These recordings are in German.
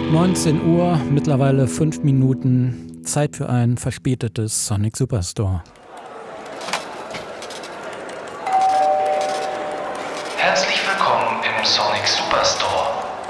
19 Uhr, mittlerweile 5 Minuten, Zeit für ein verspätetes Sonic Superstore. Herzlich willkommen im Sonic Superstore.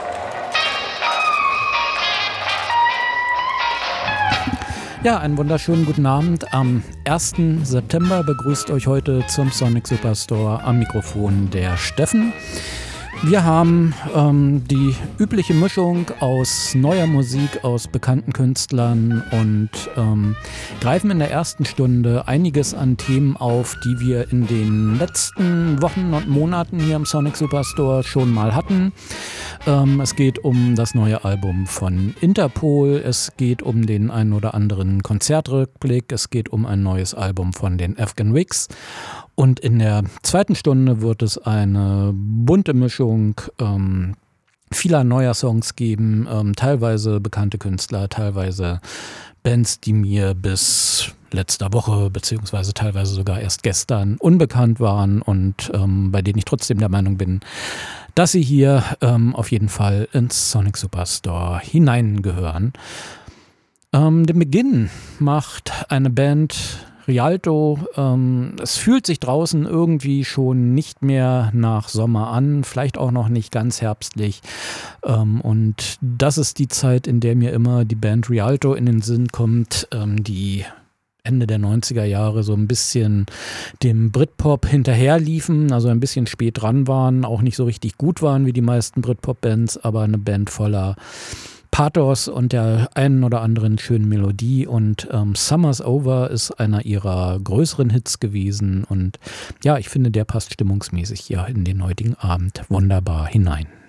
Ja, einen wunderschönen guten Abend. Am 1. September begrüßt euch heute zum Sonic Superstore am Mikrofon der Steffen. Wir haben die übliche Mischung aus neuer Musik, aus bekannten Künstlern und greifen in der ersten Stunde einiges an Themen auf, die wir in den letzten Wochen und Monaten hier im Sonic Superstore schon mal hatten. Es geht um das neue Album von Interpol, es geht um den einen oder anderen Konzertrückblick, es geht um ein neues Album von den Afghan Wigs. Und in der zweiten Stunde wird es eine bunte Mischung vieler neuer Songs geben, teilweise bekannte Künstler, teilweise Bands, die mir bis letzter Woche beziehungsweise teilweise sogar erst gestern unbekannt waren und bei denen ich trotzdem der Meinung bin, dass sie hier auf jeden Fall ins Sonic Superstore hineingehören. Den Beginn macht eine Band Rialto. Es fühlt sich draußen irgendwie schon nicht mehr nach Sommer an, vielleicht auch noch nicht ganz herbstlich. Und das ist die Zeit, in der mir immer die Band Rialto in den Sinn kommt, die Ende der 90er Jahre so ein bisschen dem Britpop hinterherliefen, also ein bisschen spät dran waren, auch nicht so richtig gut waren wie die meisten Britpop-Bands, aber eine Band voller Pathos und der einen oder anderen schönen Melodie, und Summer's Over ist einer ihrer größeren Hits gewesen und ja, ich finde, der passt stimmungsmäßig hier in den heutigen Abend wunderbar hinein.